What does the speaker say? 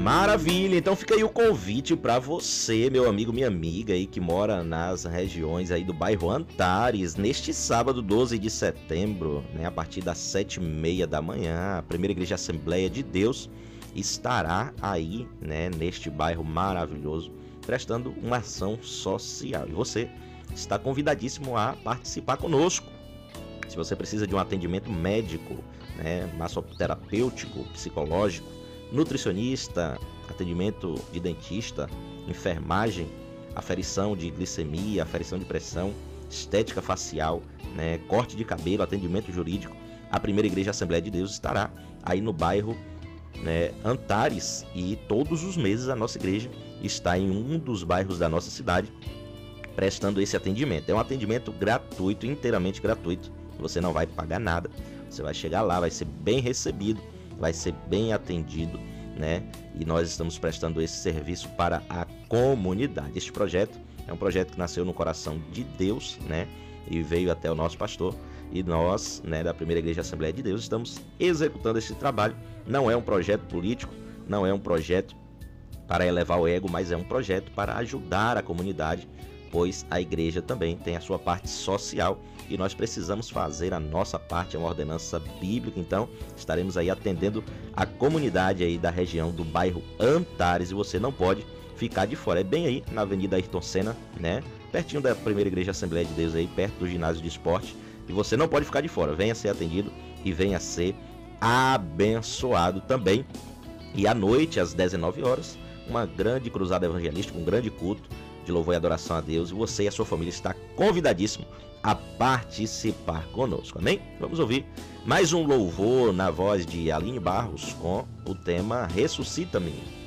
Maravilha, então fica aí o convite para você, meu amigo, minha amiga aí que mora nas regiões aí do bairro Antares, neste sábado 12 de setembro, né, a partir das 7h30 da manhã, a Primeira Igreja Assembleia de Deus estará aí, né, neste bairro maravilhoso, prestando uma ação social. E você está convidadíssimo a participar conosco. Se você precisa de um atendimento médico, né, massoterapêutico, psicológico, nutricionista, atendimento de dentista, enfermagem, aferição de glicemia, aferição de pressão, estética facial, né, corte de cabelo, atendimento jurídico, a Primeira Igreja Assembleia de Deus estará aí no bairro, né, Antares, e todos os meses a nossa igreja está em um dos bairros da nossa cidade prestando esse atendimento. É um atendimento gratuito, inteiramente gratuito, você não vai pagar nada, você vai chegar lá, vai ser bem recebido, vai ser bem atendido, né? E nós estamos prestando esse serviço para a comunidade. Este projeto é um projeto que nasceu no coração de Deus, né? E veio até o nosso pastor. E nós, né, da Primeira Igreja Assembleia de Deus, estamos executando esse trabalho. Não é um projeto político, não é um projeto para elevar o ego, mas é um projeto para ajudar a comunidade, pois a igreja também tem a sua parte social e nós precisamos fazer a nossa parte, é uma ordenança bíblica. Então estaremos aí atendendo a comunidade aí da região do bairro Antares, e você não pode ficar de fora. É bem aí na Avenida Ayrton Senna, né, pertinho da Primeira Igreja Assembleia de Deus, aí perto do ginásio de esporte, e você não pode ficar de fora. Venha ser atendido e venha ser abençoado também. E à noite, às 19 horas, uma grande cruzada evangelística, um grande culto de louvor e adoração a Deus, e você e a sua família está convidadíssimo a participar conosco, amém? Vamos ouvir mais um louvor na voz de Aline Barros com o tema Ressuscita-me.